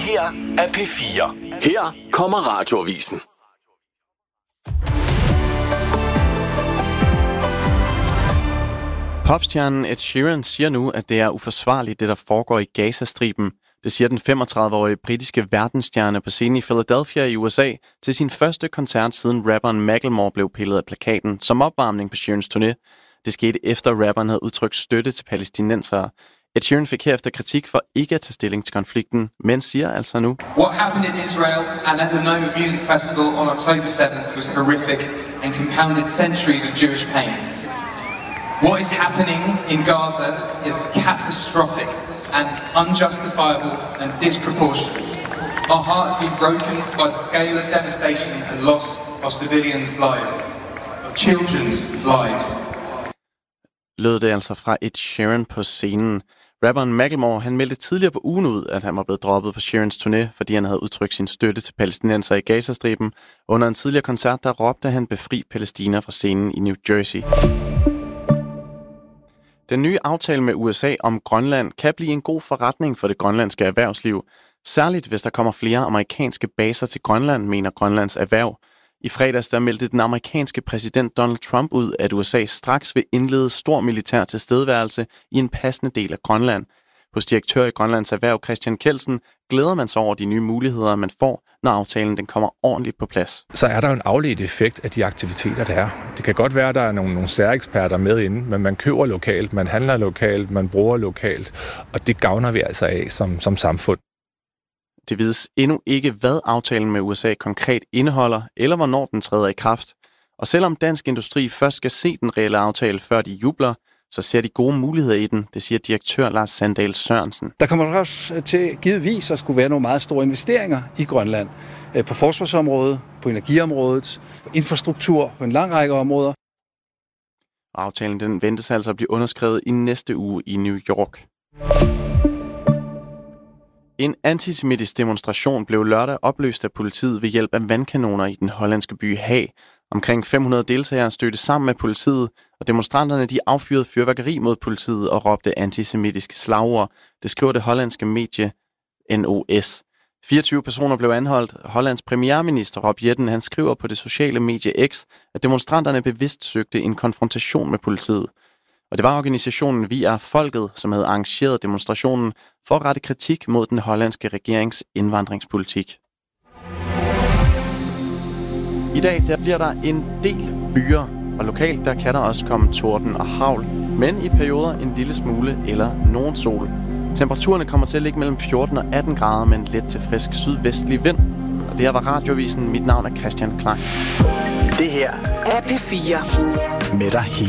her er P4. Her kommer Radioavisen. Popstjernen Ed Sheeran siger nu, at det er uforsvarligt, det der foregår i Gazastriben. Det siger den 35-årige britiske verdensstjerne på scenen i Philadelphia i USA til sin første koncert, siden rapperen Macklemore blev pillet af plakaten som opvarmning på Sheerans turné. Det skete efter rapperen havde udtrykt støtte til palæstinensere. Ed Sheeran fik herefter kritik for ikke at tage stilling til konflikten, men siger altså nu: What happened in Israel and at the Noma Music Festival on October 7th was horrific and compounded centuries of Jewish pain. What is happening in Gaza is catastrophic and unjustifiable and disproportionate. Our heart has been broken by the scale of devastation and loss of civilians' lives, of children's lives. Lød det altså fra Ed Sheeran på scenen. Rapperen Macklemore, han meldte tidligere på ugen ud, at han var blevet droppet på Sheerans turné, fordi han havde udtrykt sin støtte til palæstinenser i Gazastriben. Under en tidligere koncert, der råbte han befri Palæstina fra scenen i New Jersey. Den nye aftale med USA om Grønland kan blive en god forretning for det grønlandske erhvervsliv. Særligt hvis der kommer flere amerikanske baser til Grønland, mener Grønlands erhverv. I fredags der meldte den amerikanske præsident Donald Trump ud, at USA straks vil indlede stor militær tilstedeværelse i en passende del af Grønland. Hos direktør i Grønlands erhverv Christian Kelsen glæder man sig over de nye muligheder, man får, når aftalen den kommer ordentligt på plads. Så er der en afledt effekt af de aktiviteter, der er. Det kan godt være, at der er nogle særeksperter med inde, men man køber lokalt, man handler lokalt, man bruger lokalt, og det gavner vi altså af som samfund. Det vides endnu ikke, hvad aftalen med USA konkret indeholder, eller hvornår den træder i kraft. Og selvom dansk industri først skal se den reelle aftale, før de jubler, så ser de gode muligheder i den, det siger direktør Lars Sandahl Sørensen. Der kommer også til givetvis at skulle være nogle meget store investeringer i Grønland. På forsvarsområdet, på energiområdet, på infrastruktur, på en lang række områder. Aftalen den ventes altså at blive underskrevet i næste uge i New York. En antisemitisk demonstration blev lørdag opløst af politiet ved hjælp af vandkanoner i den hollandske by Haag. Omkring 500 deltagere stødte sammen med politiet, og demonstranterne de affyrede fyrværkeri mod politiet og råbte antisemitiske slagord. Det skriver det hollandske medie NOS. 24 personer blev anholdt. Hollands premierminister Rob Jetten han skriver på det sociale medie X, at demonstranterne bevidst søgte en konfrontation med politiet. Og det var organisationen Vi er Folket, som havde arrangeret demonstrationen for at rette kritik mod den hollandske regerings indvandringspolitik. I dag der bliver der en del byer, og lokalt der kan der også komme torden og hagl, men i perioder en lille smule eller nogen sol. Temperaturerne kommer til at ligge mellem 14 og 18 grader med en let til frisk sydvestlig vind. Og det her var Radioavisen. Mit navn er Christian Klein. Det her er P4 med dig